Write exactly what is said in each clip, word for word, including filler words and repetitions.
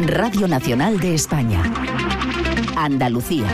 Radio Nacional de España. Andalucía.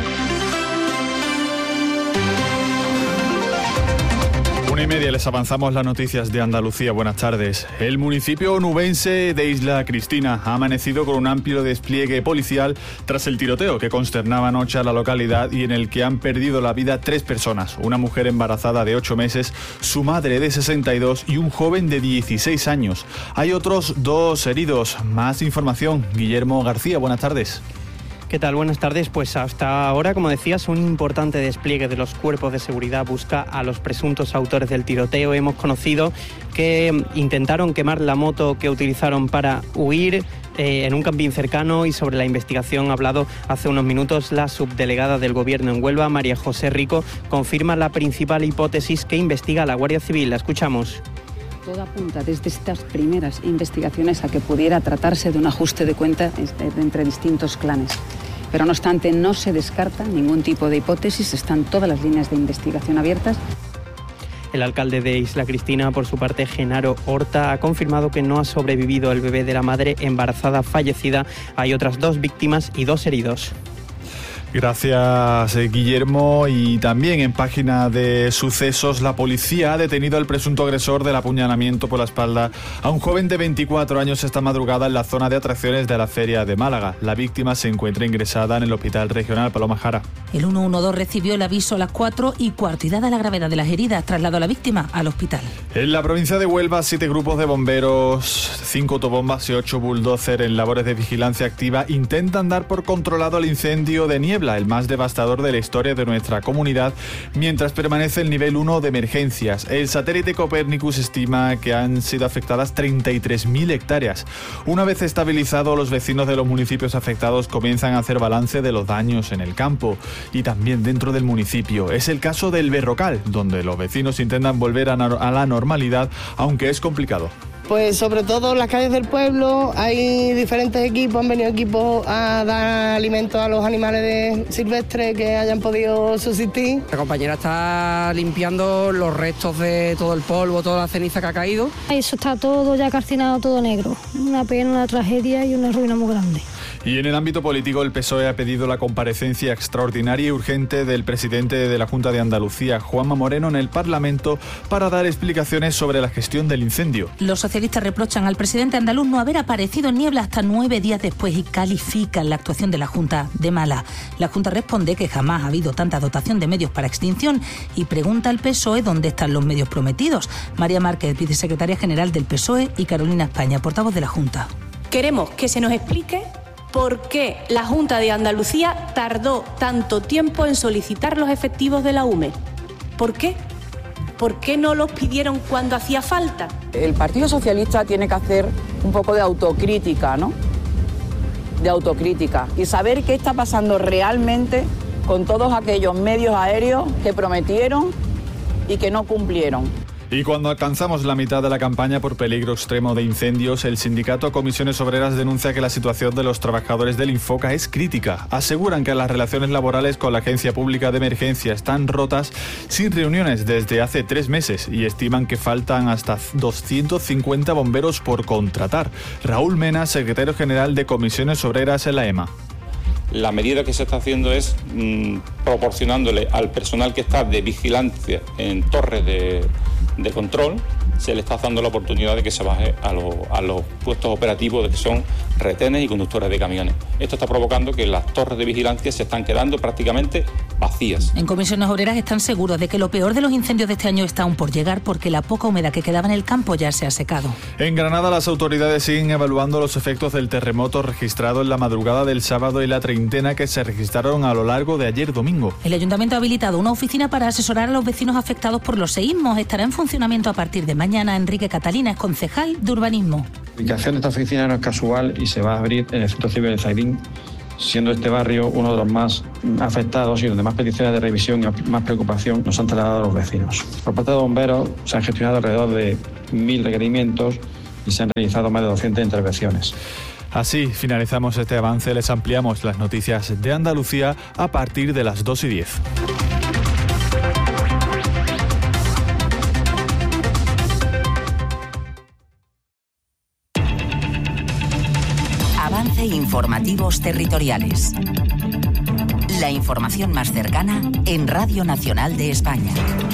Una y media les avanzamos las noticias de Andalucía. Buenas tardes. El municipio onubense de Isla Cristina ha amanecido con un amplio despliegue policial tras el tiroteo que consternaba anoche a la localidad y en el que han perdido la vida tres personas. Una mujer embarazada de ocho meses, su madre de sesenta y dos y un joven de dieciséis años. Hay otros dos heridos. Más información. Guillermo García, buenas tardes. ¿Qué tal? Buenas tardes. Pues hasta ahora, como decías, un importante despliegue de los cuerpos de seguridad busca a los presuntos autores del tiroteo. Hemos conocido que intentaron quemar la moto que utilizaron para huir eh, en un camping cercano, y sobre la investigación ha hablado hace unos minutos la subdelegada del Gobierno en Huelva, María José Rico. Confirma la principal hipótesis que investiga la Guardia Civil. La escuchamos. Todo apunta desde estas primeras investigaciones a que pudiera tratarse de un ajuste de cuentas entre distintos clanes. Pero no obstante, no se descarta ningún tipo de hipótesis, están todas las líneas de investigación abiertas. El alcalde de Isla Cristina, por su parte, Genaro Horta, ha confirmado que no ha sobrevivido el bebé de la madre embarazada fallecida. Hay otras dos víctimas y dos heridos. Gracias, Guillermo. Y también en página de sucesos, la policía ha detenido al presunto agresor del apuñalamiento por la espalda a un joven de veinticuatro años esta madrugada en la zona de atracciones de la Feria de Málaga. La víctima se encuentra ingresada en el Hospital Regional Paloma Jara. El uno uno dos recibió el aviso a las cuatro y cuarto y dada la gravedad de las heridas, trasladó a la víctima al hospital. En la provincia de Huelva, siete grupos de bomberos, cinco autobombas y ocho bulldozer en labores de vigilancia activa intentan dar por controlado el incendio de nieve, el más devastador de la historia de nuestra comunidad, mientras permanece el nivel uno de emergencias. El satélite Copernicus estima que han sido afectadas treinta y tres mil hectáreas. Una vez estabilizado, los vecinos de los municipios afectados comienzan a hacer balance de los daños en el campo y también dentro del municipio. Es el caso del Berrocal, donde los vecinos intentan volver a, a la normalidad, aunque es complicado. Pues sobre todo en las calles del pueblo hay diferentes equipos, han venido equipos a dar alimento a los animales de silvestres que hayan podido subsistir. La compañera está limpiando los restos de todo el polvo, toda la ceniza que ha caído. Eso está todo ya calcinado, todo negro. Una pena, una tragedia y una ruina muy grande. Y en el ámbito político, el P S O E ha pedido la comparecencia extraordinaria y urgente del presidente de la Junta de Andalucía, Juanma Moreno, en el Parlamento para dar explicaciones sobre la gestión del incendio. Los socialistas reprochan al presidente andaluz no haber aparecido en niebla hasta nueve días después y califican la actuación de la Junta de mala. La Junta responde que jamás ha habido tanta dotación de medios para extinción y pregunta al P S O E dónde están los medios prometidos. María Márquez, vicesecretaria general del P S O E, y Carolina España, portavoz de la Junta. Queremos que se nos explique por qué la Junta de Andalucía tardó tanto tiempo en solicitar los efectivos de la U M E. ¿Por qué? ¿Por qué no los pidieron cuando hacía falta? El Partido Socialista tiene que hacer un poco de autocrítica, ¿no? De autocrítica y saber qué está pasando realmente con todos aquellos medios aéreos que prometieron y que no cumplieron. Y cuando alcanzamos la mitad de la campaña por peligro extremo de incendios, el sindicato Comisiones Obreras denuncia que la situación de los trabajadores del Infoca es crítica. Aseguran que las relaciones laborales con la Agencia Pública de Emergencia están rotas sin reuniones desde hace tres meses y estiman que faltan hasta doscientos cincuenta bomberos por contratar. Raúl Mena, secretario general de Comisiones Obreras en la E M A. La medida que se está haciendo es mmm, proporcionándole al personal que está de vigilancia en torres de, de control, se le está dando la oportunidad de que se baje a, lo, a los puestos operativos de que son retenes y conductores de camiones. Esto está provocando que las torres de vigilancia se están quedando prácticamente vacías. En Comisiones Obreras están seguros de que lo peor de los incendios de este año está aún por llegar porque la poca humedad que quedaba en el campo ya se ha secado. En Granada, las autoridades siguen evaluando los efectos del terremoto registrado en la madrugada del sábado y la treintena que se registraron a lo largo de ayer domingo. El Ayuntamiento ha habilitado una oficina para asesorar a los vecinos afectados por los seísmos. Estará en funcionamiento a partir de mañana. Enrique Catalina es concejal de Urbanismo. La ubicación de esta oficina no es casual y se va a abrir en el Centro Cívico de Zaidín, siendo este barrio uno de los más afectados y donde más peticiones de revisión y más preocupación nos han trasladado a los vecinos. Por parte de bomberos se han gestionado alrededor de mil requerimientos y se han realizado más de doscientas intervenciones. Así finalizamos este avance. Les ampliamos las noticias de Andalucía a partir de las dos y diez. Ofrece informativos territoriales. La información más cercana en Radio Nacional de España.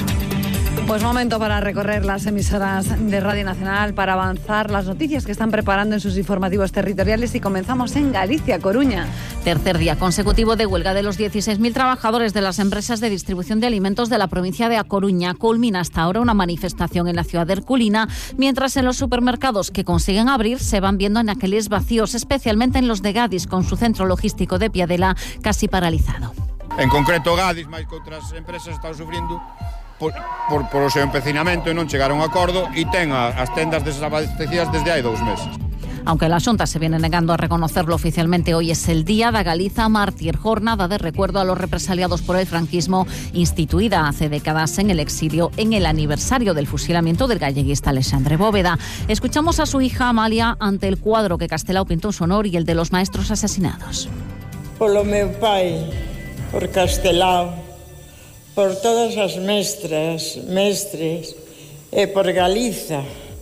Pues momento para recorrer las emisoras de Radio Nacional para avanzar las noticias que están preparando en sus informativos territoriales, y comenzamos en Galicia, Coruña. Tercer día consecutivo de huelga de los dieciséis mil trabajadores de las empresas de distribución de alimentos de la provincia de A Coruña. Culmina hasta ahora una manifestación en la ciudad de Herculina, mientras en los supermercados que consiguen abrir se van viendo anaqueles vacíos, especialmente en los de Gadis, con su centro logístico de Piadela casi paralizado. En concreto, Gadis, máis que outras empresas, están sufrindo Por, por, por o seu empecinamento e non chegar a un acordo, e ten a, as tendas desabastecidas desde hai dous meses. Aunque la Xunta se viene negando a reconocerlo oficialmente, hoy es el Día da Galiza Mártir, jornada de recuerdo a los represaliados por el franquismo, instituida hace décadas en el exilio en el aniversario del fusilamiento del galleguista Alexandre Bóveda. Escuchamos a su hija Amalia ante el cuadro que Castelao pintó en su honor y el de los maestros asesinados. Polo meu pai, por Castelao, por todas as mestras, mestres e por Galiza,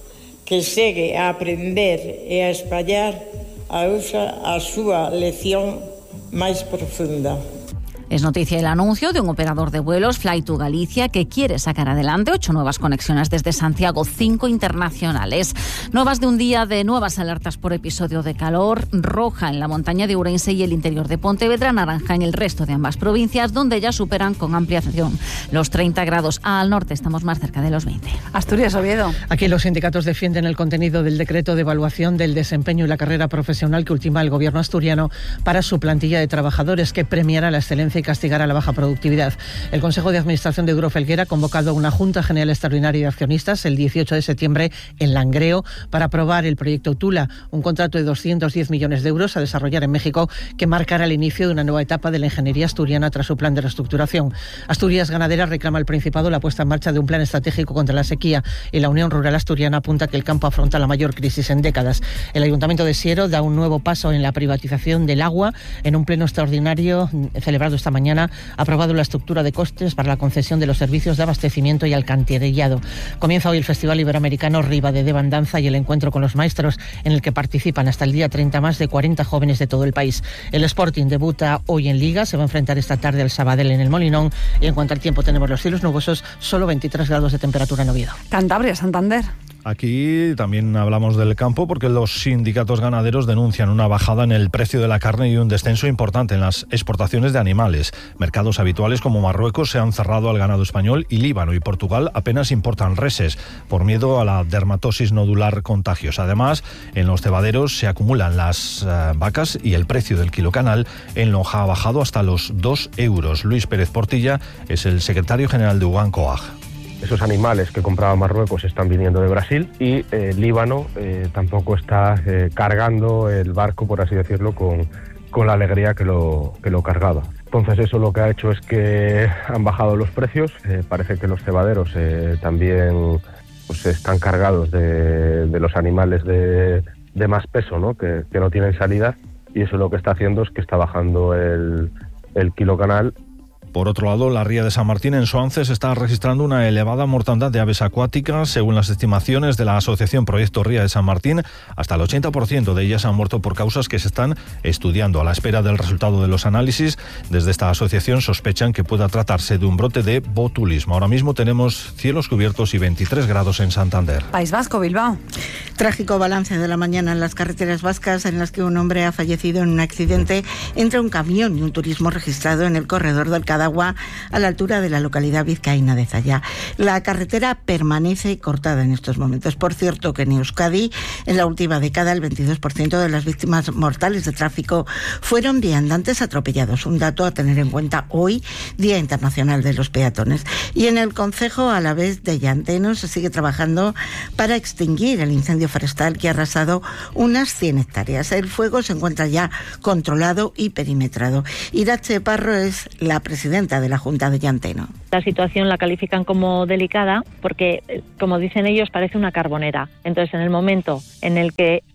que segue a aprender e a espallar a, usa, a súa lección máis profunda. Es noticia el anuncio de un operador de vuelos, Fly to Galicia, que quiere sacar adelante ocho nuevas conexiones desde Santiago, cinco internacionales. Nuevas de un día de nuevas alertas por episodio de calor, roja en la montaña de Ourense y el interior de Pontevedra, naranja en el resto de ambas provincias, donde ya superan con ampliación los treinta grados. Al norte estamos más cerca de los veinte. Asturias, Oviedo. Aquí los sindicatos defienden el contenido del decreto de evaluación del desempeño y la carrera profesional que ultima el gobierno asturiano para su plantilla de trabajadores, que premiará la excelencia y castigar a la baja productividad. El Consejo de Administración de Duro Felguera ha convocado una Junta General Extraordinaria de Accionistas el dieciocho de septiembre en Langreo para aprobar el proyecto Tula, un contrato de doscientos diez millones de euros a desarrollar en México, que marcará el inicio de una nueva etapa de la ingeniería asturiana tras su plan de reestructuración. Asturias Ganadera reclama al Principado la puesta en marcha de un plan estratégico contra la sequía, y la Unión Rural Asturiana apunta que el campo afronta la mayor crisis en décadas. El Ayuntamiento de Siero da un nuevo paso en la privatización del agua. En un pleno extraordinario celebrado esta mañana, ha aprobado la estructura de costes para la concesión de los servicios de abastecimiento y alcantarillado. Comienza hoy el Festival Iberoamericano Riva de Devandanza y el encuentro con los maestros, en el que participan hasta el día treinta más de cuarenta jóvenes de todo el país. El Sporting debuta hoy en Liga, se va a enfrentar esta tarde al Sabadell en el Molinón, y en cuanto al tiempo tenemos los cielos nubosos, solo veintitrés grados de temperatura en Oviedo. Cantabria, Santander. Aquí también hablamos del campo, porque los sindicatos ganaderos denuncian una bajada en el precio de la carne y un descenso importante en las exportaciones de animales. Mercados habituales como Marruecos se han cerrado al ganado español, y Líbano y Portugal apenas importan reses por miedo a la dermatosis nodular contagiosa. Además, en los cebaderos se acumulan las uh, vacas, y el precio del kilo canal en lonja ha bajado hasta los dos euros. Luis Pérez Portilla es el secretario general de UGAN COAG. Esos animales que compraba Marruecos están viniendo de Brasil, y eh, Líbano eh, tampoco está eh, cargando el barco, por así decirlo, con, con la alegría que lo, que lo cargaba. Entonces eso lo que ha hecho es que han bajado los precios. Eh, parece que los cebaderos eh, también pues, están cargados de, de los animales de, de más peso, ¿no? Que, que no tienen salida, y eso lo que está haciendo es que está bajando el, el kilo canal. Por otro lado, la ría de San Martín en Soances está registrando una elevada mortandad de aves acuáticas. Según las estimaciones de la Asociación Proyecto Ría de San Martín, hasta el ochenta por ciento de ellas han muerto por causas que se están estudiando. A la espera del resultado de los análisis, desde esta asociación sospechan que pueda tratarse de un brote de botulismo. Ahora mismo tenemos cielos cubiertos y veintitrés grados en Santander. País Vasco, Bilbao. Trágico balance de la mañana en las carreteras vascas, en las que un hombre ha fallecido en un accidente entre un camión y un turismo registrado en el corredor del Cadagua, a la altura de la localidad vizcaína de Zalla. La carretera permanece cortada en estos momentos. Por cierto, que en Euskadi, en la última década, el veintidós por ciento de las víctimas mortales de tráfico fueron viandantes atropellados. Un dato a tener en cuenta hoy, Día Internacional de los Peatones. Y en el concejo alavés de Llanteno se sigue trabajando para extinguir el incendio forestal que ha arrasado unas cien hectáreas. El fuego se encuentra ya controlado y perimetrado. Irache Parro es la presidenta de la Junta de Llanteno. La situación la califican como delicada porque, como dicen ellos, parece una carbonera. Entonces, en el momento en el que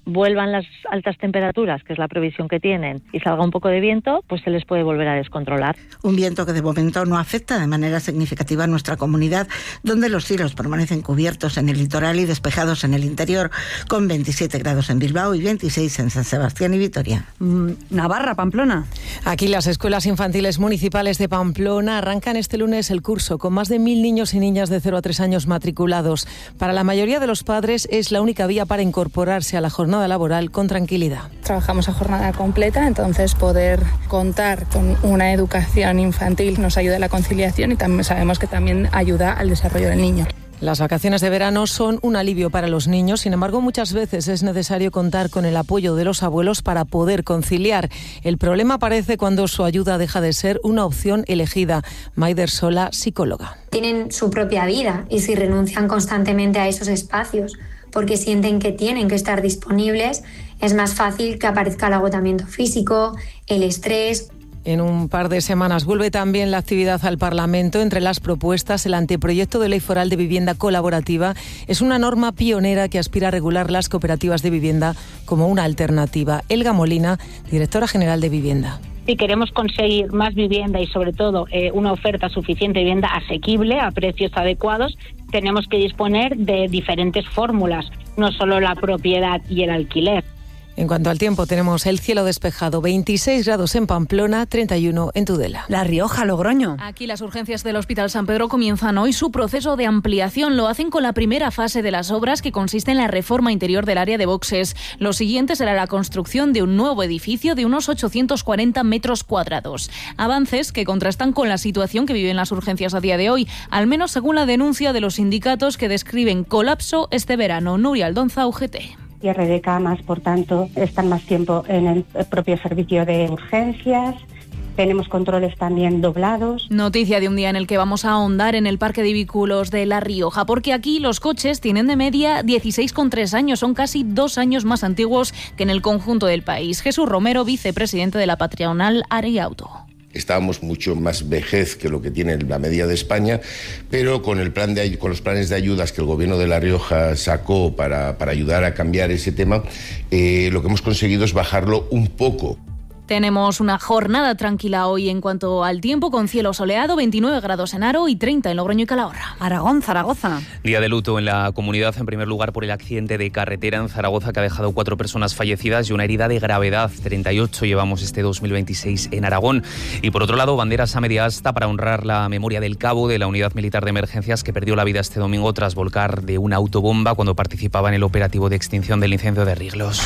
vuelvan las altas temperaturas, que es la previsión que tienen, y salga un poco de viento, pues se les puede volver a descontrolar. Un viento que de momento no afecta de manera significativa a nuestra comunidad, donde los cielos permanecen cubiertos en el litoral y despejados en el interior, con veintisiete grados en Bilbao y veintiséis en San Sebastián y Vitoria. Mm, Navarra, Pamplona. Aquí las escuelas infantiles municipales de Pamplona arrancan este lunes el curso, con más de mil niños y niñas de cero a tres años matriculados. Para la mayoría de los padres es la única vía para incorporarse a la jornada laboral con tranquilidad. Trabajamos a jornada completa, entonces poder contar con una educación infantil nos ayuda a la conciliación y también sabemos que también ayuda al desarrollo del niño. Las vacaciones de verano son un alivio para los niños, sin embargo, muchas veces es necesario contar con el apoyo de los abuelos para poder conciliar. El problema aparece cuando su ayuda deja de ser una opción elegida. Maider Sola, psicóloga. Tienen su propia vida y si renuncian constantemente a esos espacios porque sienten que tienen que estar disponibles, es más fácil que aparezca el agotamiento físico, el estrés. En un par de semanas vuelve también la actividad al Parlamento. Entre las propuestas, el anteproyecto de ley foral de vivienda colaborativa es una norma pionera que aspira a regular las cooperativas de vivienda como una alternativa. Elga Molina, directora general de Vivienda. Si queremos conseguir más vivienda y sobre todo eh, una oferta suficiente de vivienda asequible a precios adecuados, tenemos que disponer de diferentes fórmulas, no solo la propiedad y el alquiler. En cuanto al tiempo, tenemos el cielo despejado, veintiséis grados en Pamplona, treinta y uno en Tudela. La Rioja, Logroño. Aquí las urgencias del Hospital San Pedro comienzan hoy su proceso de ampliación. Lo hacen con la primera fase de las obras, que consiste en la reforma interior del área de boxes. Lo siguiente será la construcción de un nuevo edificio de unos ochocientos cuarenta metros cuadrados. Avances que contrastan con la situación que viven las urgencias a día de hoy, al menos según la denuncia de los sindicatos que describen colapso este verano. Nuria Aldonza, U G T. Cierre de camas, por tanto, están más tiempo en el propio servicio de urgencias. Tenemos controles también doblados. Noticia de un día en el que vamos a ahondar en el parque de vehículos de La Rioja, porque aquí los coches tienen de media dieciséis coma tres años, son casi dos años más antiguos que en el conjunto del país. Jesús Romero, vicepresidente de la patronal Ariauto. Estábamos mucho más vejez que lo que tiene la media de España, pero con el plan de con los planes de ayudas que el gobierno de La Rioja sacó para, para ayudar a cambiar ese tema, eh, lo que hemos conseguido es bajarlo un poco. Tenemos una jornada tranquila hoy en cuanto al tiempo, con cielo soleado, veintinueve grados en Haro y treinta en Logroño y Calahorra. Aragón, Zaragoza. Día de luto en la comunidad, en primer lugar por el accidente de carretera en Zaragoza que ha dejado cuatro personas fallecidas y una herida de gravedad. treinta y ocho llevamos este dos mil veintiséis en Aragón. Y por otro lado, banderas a media asta para honrar la memoria del cabo de la Unidad Militar de Emergencias que perdió la vida este domingo tras volcar de una autobomba cuando participaba en el operativo de extinción del incendio de Riglos.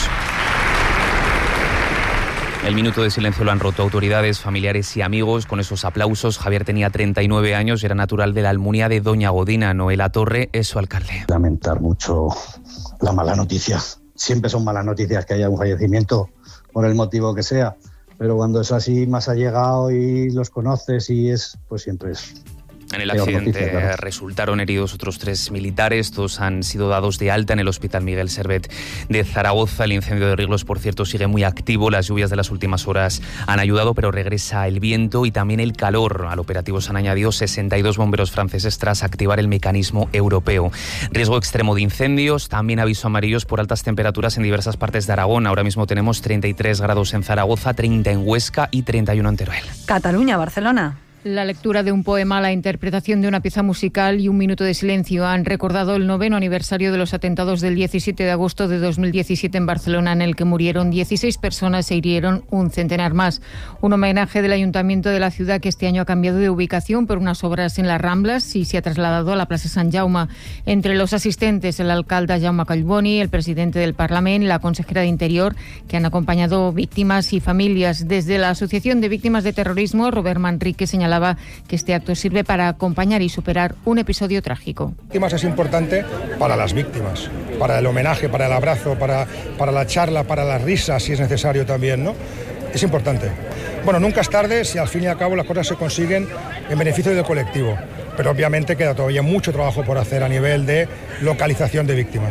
El minuto de silencio lo han roto autoridades, familiares y amigos con esos aplausos. Javier tenía treinta y nueve años y era natural de la Almunia de Doña Godina. Noela Torre es su alcalde. Lamentar mucho la mala noticia. Siempre son malas noticias que haya un fallecimiento por el motivo que sea, pero cuando es así, más allegado y los conoces y es, pues siempre es... En el accidente noticia, claro. Resultaron heridos otros tres militares, todos han sido dados de alta en el Hospital Miguel Servet de Zaragoza. El incendio de Riglos, por cierto, sigue muy activo. Las lluvias de las últimas horas han ayudado, pero regresa el viento y también el calor. Al operativo se han añadido sesenta y dos bomberos franceses tras activar el mecanismo europeo. Riesgo extremo de incendios, también aviso amarillos por altas temperaturas en diversas partes de Aragón. Ahora mismo tenemos treinta y tres grados en Zaragoza, treinta en Huesca y treinta y uno en Teruel. Cataluña, Barcelona. La lectura de un poema, la interpretación de una pieza musical y un minuto de silencio han recordado el noveno aniversario de los atentados del diecisiete de agosto de dos mil diecisiete en Barcelona, en el que murieron dieciséis personas e hirieron un centenar más. Un homenaje del Ayuntamiento de la ciudad, que este año ha cambiado de ubicación por unas obras en las Ramblas y se ha trasladado a la Plaza Sant Jaume. Entre los asistentes, el alcalde Jaume Collboni, el presidente del Parlamento y la consejera de Interior, que han acompañado víctimas y familias. Desde la Asociación de Víctimas de Terrorismo, Robert Manrique señala que este acto sirve para acompañar y superar un episodio trágico. Víctimas es importante para las víctimas, para el homenaje, para el abrazo, para, para la charla, para la risa, si es necesario también, ¿no? Es importante. Bueno, nunca es tarde si al fin y al cabo las cosas se consiguen en beneficio del colectivo, pero obviamente queda todavía mucho trabajo por hacer a nivel de localización de víctimas.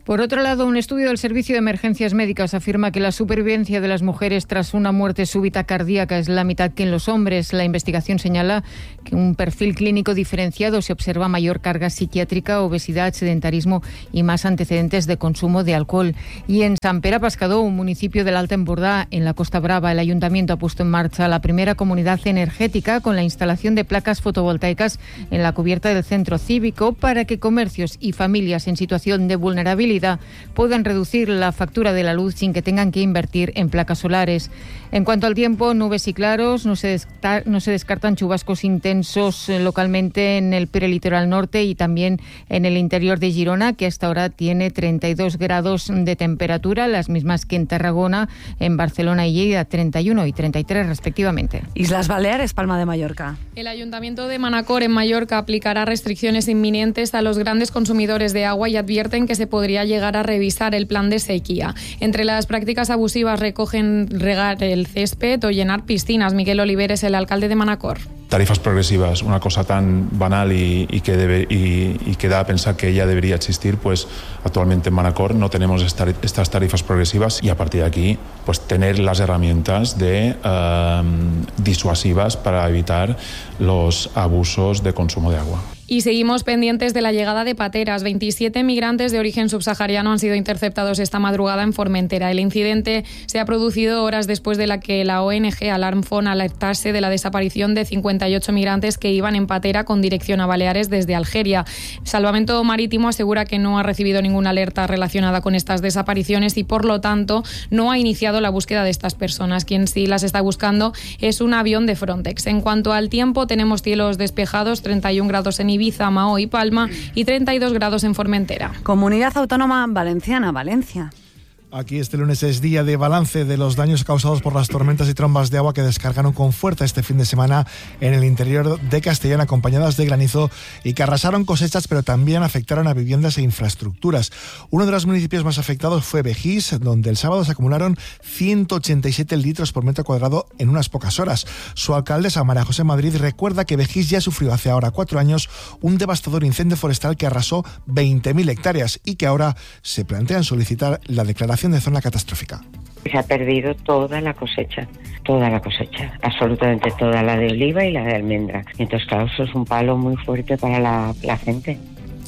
Por otro lado, un estudio del Servicio de Emergencias Médicas afirma que la supervivencia de las mujeres tras una muerte súbita cardíaca es la mitad que en los hombres. La investigación señala que un perfil clínico diferenciado se observa mayor carga psiquiátrica, obesidad, sedentarismo y más antecedentes de consumo de alcohol. Y en Sant Pere Pescador, un municipio del Alta Empordà, en la Costa Brava, el ayuntamiento ha puesto en marcha la primera comunidad energética con la instalación de placas fotovoltaicas en la cubierta del centro cívico para que comercios y familias en situación de vulnerabilidad puedan reducir la factura de la luz sin que tengan que invertir en placas solares. En cuanto al tiempo, nubes y claros, no se, descarta, no se descartan chubascos intensos localmente en el prelitoral norte y también en el interior de Girona, que hasta ahora tiene treinta y dos grados de temperatura, las mismas que en Tarragona, en Barcelona y Lleida, treinta y uno y treinta y tres respectivamente. Islas Baleares, Palma de Mallorca. El Ayuntamiento de Manacor, en Mallorca, aplicará restricciones inminentes a los grandes consumidores de agua y advierten que se podría llegar a revisar el plan de sequía. Entre las prácticas abusivas recogen regar el césped o llenar piscinas. Miguel Oliveres, el alcalde de Manacor. Tarifas progresivas, una cosa tan banal y, y, que debe, y, y que da a pensar que ella debería existir, pues actualmente en Manacor no tenemos esta, estas tarifas progresivas y a partir de aquí pues tener las herramientas de, uh, disuasivas para evitar los abusos de consumo de agua. Y seguimos pendientes de la llegada de pateras. veintisiete migrantes de origen subsahariano han sido interceptados esta madrugada en Formentera. El incidente se ha producido horas después de la que la O N G Alarm Phone alertase de la desaparición de cincuenta y ocho migrantes que iban en patera con dirección a Baleares desde Algeria. Salvamento Marítimo asegura que no ha recibido ninguna alerta relacionada con estas desapariciones y, por lo tanto, no ha iniciado la búsqueda de estas personas. Quien sí las está buscando es un avión de Frontex. En cuanto al tiempo, tenemos cielos despejados, treinta y un grados en Ibiza, Mahó y Palma y treinta y dos grados en Formentera. Comunidad Autónoma Valenciana, Valencia. Aquí este lunes es día de balance de los daños causados por las tormentas y trombas de agua que descargaron con fuerza este fin de semana en el interior de Castellón, acompañadas de granizo y que arrasaron cosechas, pero también afectaron a viviendas e infraestructuras. Uno de los municipios más afectados fue Begís, donde el sábado se acumularon ciento ochenta y siete litros por metro cuadrado en unas pocas horas. Su alcaldesa, María José Madrid, recuerda que Begís ya sufrió hace ahora cuatro años un devastador incendio forestal que arrasó veinte mil hectáreas y que ahora se plantean solicitar la declaración de zona catastrófica. Se ha perdido toda la cosecha, toda la cosecha, absolutamente toda, la de oliva y la de almendra. Entonces, claro, eso es un palo muy fuerte para la, la gente.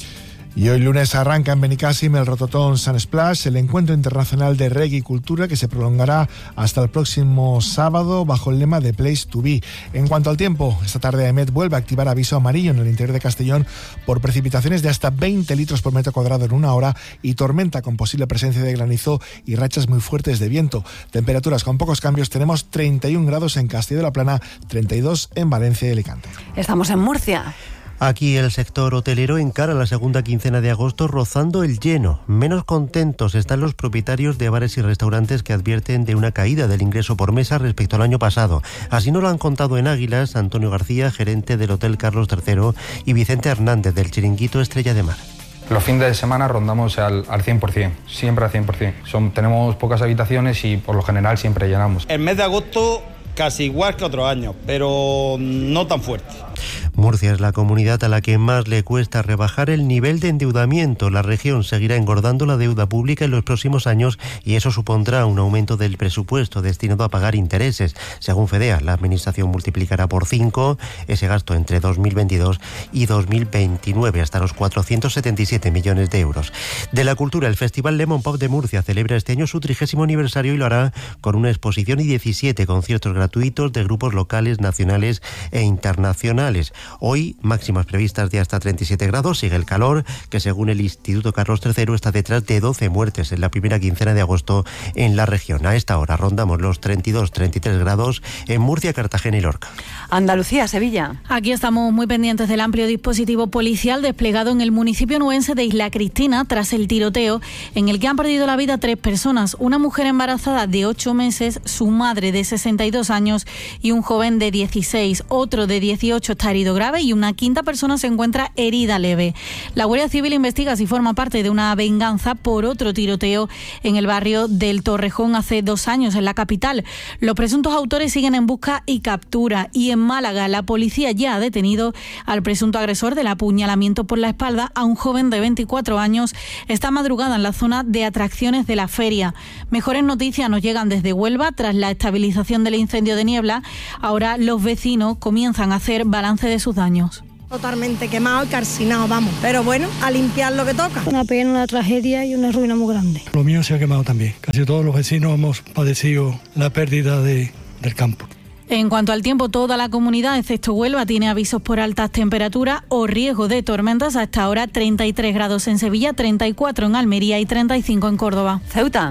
Y hoy lunes arranca en Benicàssim el Rototom Sun Splash, el encuentro internacional de reggae y cultura que se prolongará hasta el próximo sábado bajo el lema de Place to Be. En cuanto al tiempo, esta tarde Emet vuelve a activar aviso amarillo en el interior de Castellón por precipitaciones de hasta veinte litros por metro cuadrado en una hora y tormenta con posible presencia de granizo y rachas muy fuertes de viento. Temperaturas con pocos cambios, tenemos treinta y un grados en Castilla de la Plana, treinta y dos en Valencia y Alicante. Estamos en Murcia. Aquí el sector hotelero encara la segunda quincena de agosto rozando el lleno. Menos contentos están los propietarios de bares y restaurantes que advierten de una caída del ingreso por mesa respecto al año pasado. Así nos lo han contado en Águilas Antonio García, gerente del Hotel Carlos tercero, y Vicente Hernández del Chiringuito Estrella de Mar. Los fines de semana rondamos al, al cien por ciento, siempre al cien por ciento. Son, tenemos pocas habitaciones y por lo general siempre llenamos. El mes de agosto casi igual que otros años, pero no tan fuerte. Murcia es la comunidad a la que más le cuesta rebajar el nivel de endeudamiento. La región seguirá engordando la deuda pública en los próximos años y eso supondrá un aumento del presupuesto destinado a pagar intereses. Según FEDEA, la Administración multiplicará por cinco ese gasto entre dos mil veintidós y dos mil veintinueve hasta los cuatrocientos setenta y siete millones de euros. De la cultura, el Festival Lemon Pop de Murcia celebra este año su trigésimo aniversario y lo hará con una exposición y diecisiete conciertos gratuitos de grupos locales, nacionales e internacionales. Hoy, máximas previstas de hasta treinta y siete grados, sigue el calor, que según el Instituto Carlos tercero está detrás de doce muertes en la primera quincena de agosto en la región. A esta hora rondamos los treinta y dos treinta y tres grados en Murcia, Cartagena y Lorca. Andalucía, Sevilla. Aquí estamos muy pendientes del amplio dispositivo policial desplegado en el municipio nubense de Isla Cristina tras el tiroteo en el que han perdido la vida tres personas, una mujer embarazada de ocho meses, su madre de sesenta y dos años y un joven de dieciséis. Otro de dieciocho está herido grave y una quinta persona se encuentra herida leve. La Guardia Civil investiga si forma parte de una venganza por otro tiroteo en el barrio del Torrejón hace dos años en la capital. Los presuntos autores siguen en busca y captura, y en Málaga la policía ya ha detenido al presunto agresor del apuñalamiento por la espalda a un joven de veinticuatro años esta madrugada en la zona de atracciones de la feria. Mejores noticias nos llegan desde Huelva. Tras la estabilización del incendio de Niebla, ahora los vecinos comienzan a hacer balance de sus daños. Totalmente quemado y calcinado, vamos. Pero bueno, a limpiar lo que toca. Una pena, una tragedia y una ruina muy grande. Lo mío se ha quemado también. Casi todos los vecinos hemos padecido la pérdida de, del campo. En cuanto al tiempo, toda la comunidad, excepto Huelva, tiene avisos por altas temperaturas o riesgo de tormentas. Hasta ahora treinta y tres grados en Sevilla, treinta y cuatro en Almería y treinta y cinco en Córdoba. Ceuta.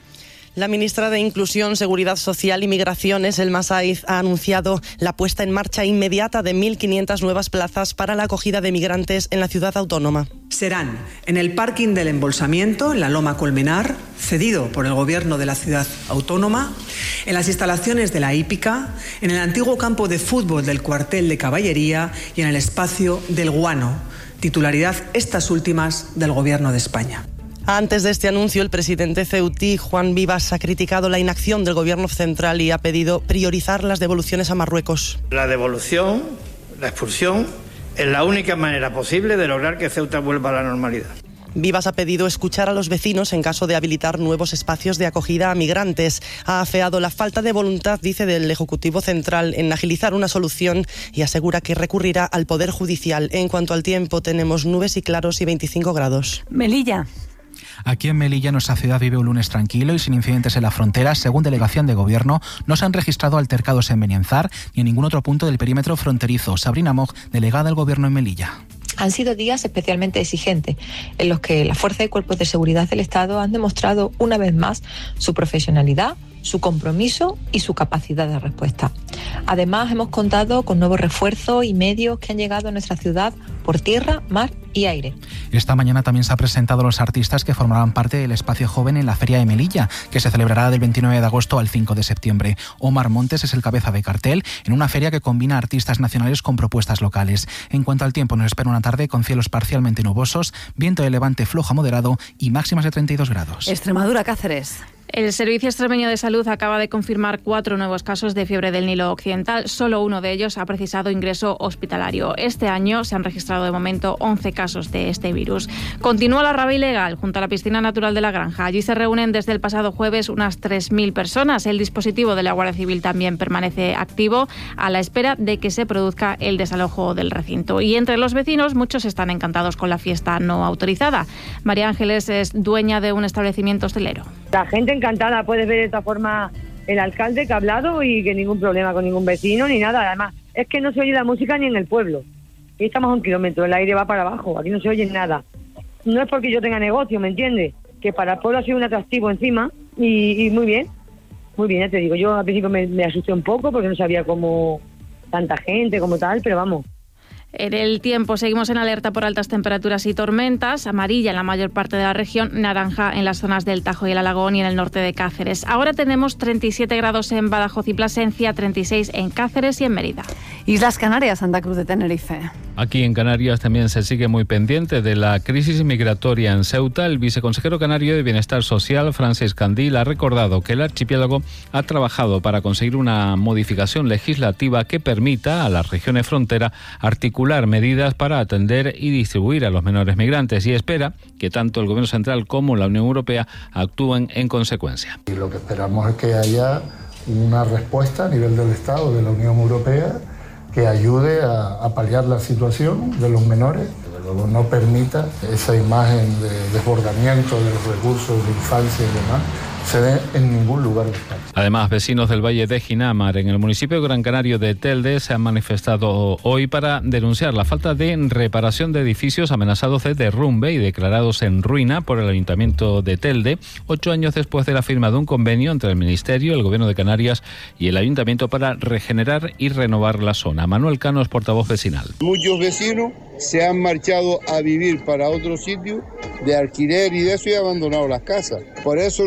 La ministra de Inclusión, Seguridad Social y Migraciones, Elma Saiz, ha anunciado la puesta en marcha inmediata de mil quinientas nuevas plazas para la acogida de migrantes en la ciudad autónoma. Serán en el parking del embolsamiento, en la Loma Colmenar, cedido por el Gobierno de la ciudad autónoma, en las instalaciones de la hípica, en el antiguo campo de fútbol del cuartel de caballería y en el espacio del Guano, titularidad estas últimas del Gobierno de España. Antes de este anuncio, el presidente ceutí, Juan Vivas, ha criticado la inacción del Gobierno central y ha pedido priorizar las devoluciones a Marruecos. La devolución, la expulsión, es la única manera posible de lograr que Ceuta vuelva a la normalidad. Vivas ha pedido escuchar a los vecinos en caso de habilitar nuevos espacios de acogida a migrantes. Ha afeado la falta de voluntad, dice, del Ejecutivo Central en agilizar una solución y asegura que recurrirá al Poder Judicial. En cuanto al tiempo, tenemos nubes y claros y veinticinco grados. Melilla. Aquí en Melilla, nuestra ciudad vive un lunes tranquilo y sin incidentes en la frontera. Según delegación de gobierno, no se han registrado altercados en Benienzar ni en ningún otro punto del perímetro fronterizo. Sabrina Moj, delegada del gobierno en Melilla. Han sido días especialmente exigentes, en los que las fuerzas y cuerpos de seguridad del Estado han demostrado una vez más su profesionalidad, su compromiso y su capacidad de respuesta. Además, hemos contado con nuevos refuerzos y medios que han llegado a nuestra ciudad por tierra, mar y aire. Esta mañana también se han presentado los artistas que formarán parte del Espacio Joven en la Feria de Melilla, que se celebrará del veintinueve de agosto al cinco de septiembre. Omar Montes es el cabeza de cartel en una feria que combina artistas nacionales con propuestas locales. En cuanto al tiempo, nos espera una tarde con cielos parcialmente nubosos, viento de levante flojo a moderado y máximas de treinta y dos grados. Extremadura, Cáceres. El Servicio Extremeño de Salud acaba de confirmar cuatro nuevos casos de fiebre del Nilo Occidental. Solo uno de ellos ha precisado ingreso hospitalario. Este año se han registrado de momento once casos de este virus. Continúa la rabia ilegal junto a la piscina natural de la Granja. Allí se reúnen desde el pasado jueves unas tres mil personas. El dispositivo de la Guardia Civil también permanece activo a la espera de que se produzca el desalojo del recinto. Y entre los vecinos, muchos están encantados con la fiesta no autorizada. María Ángeles es dueña de un establecimiento hostelero. La gente encantada, puedes ver de esta forma el alcalde que ha hablado y que ningún problema con ningún vecino ni nada. Además, es que no se oye la música ni en el pueblo. Y estamos a un kilómetro, el aire va para abajo, aquí no se oye nada. No es porque yo tenga negocio, ¿me entiendes? Que para el pueblo ha sido un atractivo encima y, y muy bien, muy bien, ya te digo. Yo al principio me, me asusté un poco porque no sabía cómo tanta gente, como tal, pero vamos. En el tiempo seguimos en alerta por altas temperaturas y tormentas, amarilla en la mayor parte de la región, naranja en las zonas del Tajo y el Alagón y en el norte de Cáceres. Ahora tenemos treinta y siete grados en Badajoz y Plasencia, treinta y seis en Cáceres y en Mérida. Islas Canarias, Santa Cruz de Tenerife. Aquí en Canarias también se sigue muy pendiente de la crisis migratoria en Ceuta. El viceconsejero canario de Bienestar Social, Francis Candil, ha recordado que el archipiélago ha trabajado para conseguir una modificación legislativa que permita a las regiones frontera articular medidas para atender y distribuir a los menores migrantes y espera que tanto el Gobierno Central como la Unión Europea actúen en consecuencia. Y lo que esperamos es que haya una respuesta a nivel del Estado, de la Unión Europea, que ayude a, a paliar la situación de los menores, que luego no permita esa imagen de desbordamiento de los recursos de infancia y demás se dé en ningún lugar de España. Además, vecinos del Valle de Ginamar, en el municipio gran canario de Telde, se han manifestado hoy para denunciar la falta de reparación de edificios amenazados de derrumbe y declarados en ruina por el Ayuntamiento de Telde, ocho años después de la firma de un convenio entre el Ministerio, el Gobierno de Canarias y el Ayuntamiento para regenerar y renovar la zona. Manuel Cano es portavoz vecinal. Muchos vecinos se han marchado a vivir para otro sitio de alquiler y de eso y han abandonado las casas. Por eso nosotros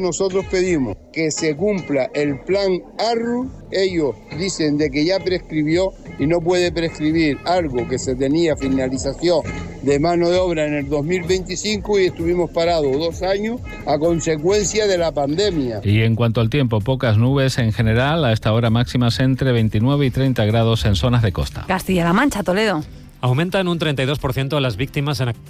pedimos que se cumpla el plan A R R U. Ellos dicen de que ya prescribió y no puede prescribir algo que se tenía finalización de mano de obra en el dos mil veinticinco y estuvimos parados dos años a consecuencia de la pandemia. Y en cuanto al tiempo, pocas nubes en general, a esta hora máximas entre veintinueve y treinta grados en zonas de costa. Castilla-La Mancha, Toledo. Aumentan un treinta y dos por ciento las víctimas en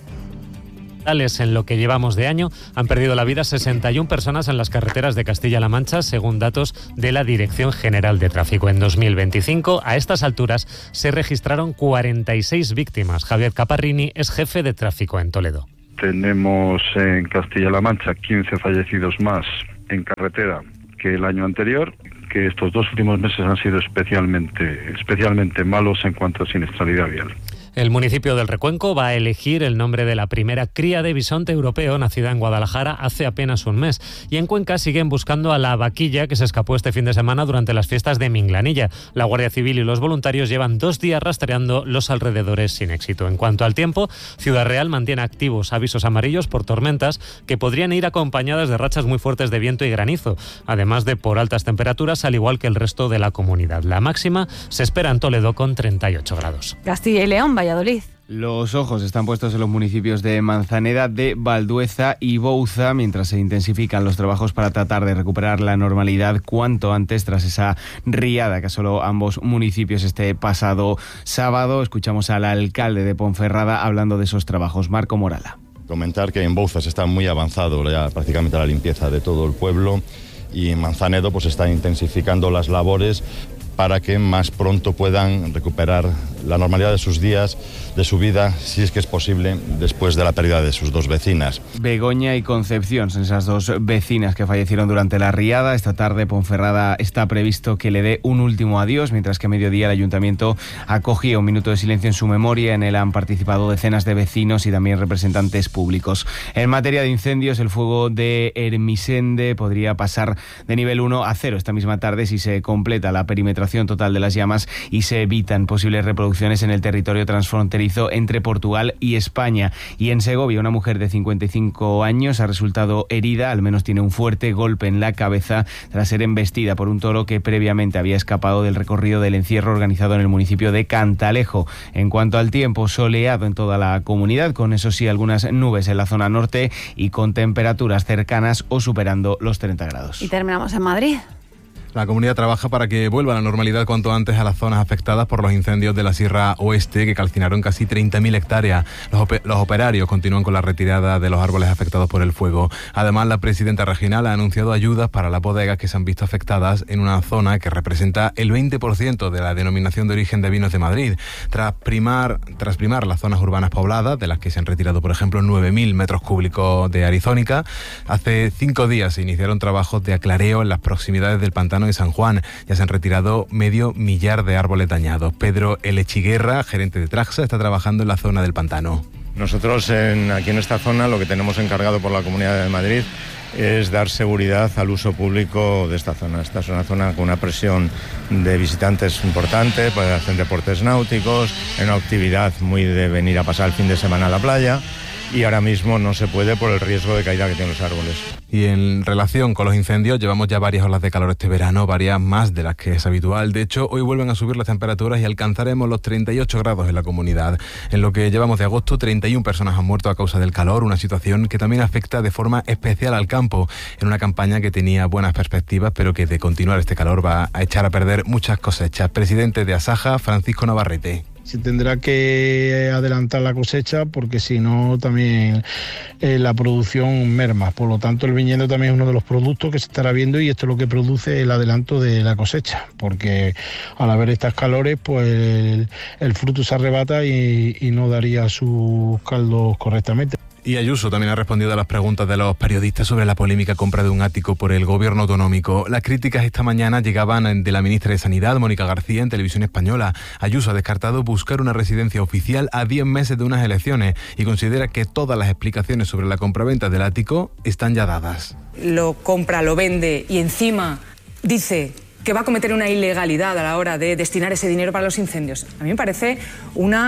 en lo que llevamos de año. Han perdido la vida sesenta y una personas en las carreteras de Castilla-La Mancha, según datos de la Dirección General de Tráfico. En dos mil veinticinco, a estas alturas, se registraron cuarenta y seis víctimas. Javier Caparrini es jefe de tráfico en Toledo. Tenemos en Castilla-La Mancha quince fallecidos más en carretera que el año anterior, que estos dos últimos meses han sido especialmente, especialmente malos en cuanto a siniestralidad vial. El municipio del Recuenco va a elegir el nombre de la primera cría de bisonte europeo nacida en Guadalajara hace apenas un mes. Y en Cuenca siguen buscando a la vaquilla que se escapó este fin de semana durante las fiestas de Minglanilla. La Guardia Civil y los voluntarios llevan dos días rastreando los alrededores sin éxito. En cuanto al tiempo, Ciudad Real mantiene activos avisos amarillos por tormentas que podrían ir acompañadas de rachas muy fuertes de viento y granizo, además de por altas temperaturas, al igual que el resto de la comunidad. La máxima se espera en Toledo con treinta y ocho grados. Castilla y León, Valladolid. Los ojos están puestos en los municipios de Manzaneda, de Valdueza y Bouza, mientras se intensifican los trabajos para tratar de recuperar la normalidad cuanto antes tras esa riada que asoló ambos municipios este pasado sábado. Escuchamos al alcalde de Ponferrada hablando de esos trabajos. Marco Morala. Comentar que en Bouzas está muy avanzado ya prácticamente la limpieza de todo el pueblo y en Manzanedo pues está intensificando las labores para que más pronto puedan recuperar la normalidad de sus días, de su vida, si es que es posible, después de la pérdida de sus dos vecinas. Begoña y Concepción son esas dos vecinas que fallecieron durante la riada. Esta tarde Ponferrada está previsto que le dé un último adiós, mientras que a mediodía el ayuntamiento acogía un minuto de silencio en su memoria. En él han participado decenas de vecinos y también representantes públicos. En materia de incendios, el fuego de Hermisende podría pasar de nivel uno a cero esta misma tarde si se completa la perimetración total de las llamas y se evitan posibles reproducciones en el territorio transfronterizo entre Portugal y España. Y en Segovia, una mujer de cincuenta y cinco años ha resultado herida, al menos tiene un fuerte golpe en la cabeza tras ser embestida por un toro que previamente había escapado del recorrido del encierro organizado en el municipio de Cantalejo. En cuanto al tiempo, soleado en toda la comunidad, con eso sí algunas nubes en la zona norte y con temperaturas cercanas o superando los treinta grados. Y terminamos en Madrid. La comunidad trabaja para que vuelva a la normalidad cuanto antes a las zonas afectadas por los incendios de la Sierra Oeste, que calcinaron casi treinta mil hectáreas. Los, op- los operarios continúan con la retirada de los árboles afectados por el fuego. Además, la presidenta regional ha anunciado ayudas para las bodegas que se han visto afectadas en una zona que representa el veinte por ciento de la denominación de origen de vinos de Madrid. Tras primar, tras primar las zonas urbanas pobladas, de las que se han retirado, por ejemplo, nueve mil metros cúbicos de arizónica, hace cinco días se iniciaron trabajos de aclareo en las proximidades del pantano de San Juan. Ya se han retirado medio millar de árboles dañados. Pedro Elechiguerra, gerente de Traxa, está trabajando en la zona del pantano. Nosotros en, aquí en esta zona lo que tenemos encargado por la Comunidad de Madrid es dar seguridad al uso público de esta zona. Esta es una zona con una presión de visitantes importante, pues hacen deportes náuticos, es una actividad muy de venir a pasar el fin de semana a la playa. Y ahora mismo no se puede por el riesgo de caída que tienen los árboles. Y en relación con los incendios, llevamos ya varias olas de calor este verano, varias más de las que es habitual. De hecho, hoy vuelven a subir las temperaturas y alcanzaremos los treinta y ocho grados en la comunidad. En lo que llevamos de agosto, treinta y una personas han muerto a causa del calor, una situación que también afecta de forma especial al campo, en una campaña que tenía buenas perspectivas, pero que de continuar este calor va a echar a perder muchas cosechas. Presidente de Asaja, Francisco Navarrete. Se tendrá que adelantar la cosecha porque si no también eh, la producción merma. Por lo tanto, el viñedo también es uno de los productos que se estará viendo y esto es lo que produce el adelanto de la cosecha, porque al haber estas calores pues el, el fruto se arrebata y, y no daría sus caldos correctamente. Y Ayuso también ha respondido a las preguntas de los periodistas sobre la polémica compra de un ático por el gobierno autonómico. Las críticas esta mañana llegaban de la ministra de Sanidad, Mónica García, en Televisión Española. Ayuso ha descartado buscar una residencia oficial a diez meses de unas elecciones y considera que todas las explicaciones sobre la compraventa del ático están ya dadas. Lo compra, lo vende y encima dice que va a cometer una ilegalidad a la hora de destinar ese dinero para los incendios. A mí me parece una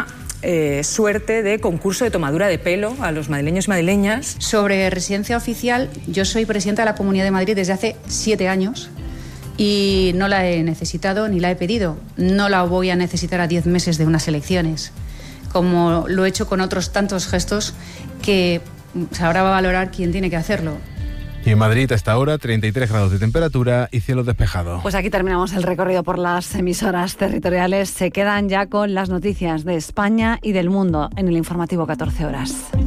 eh, suerte de concurso de tomadura de pelo a los madrileños y madrileñas. Sobre residencia oficial, yo soy presidenta de la Comunidad de Madrid desde hace siete años y no la he necesitado ni la he pedido. No la voy a necesitar a diez meses de unas elecciones, como lo he hecho con otros tantos gestos que ahora va a valorar quién tiene que hacerlo. Y en Madrid a esta hora treinta y tres grados de temperatura y cielo despejado. Pues aquí terminamos el recorrido por las emisoras territoriales. Se quedan ya con las noticias de España y del mundo en el informativo catorce horas.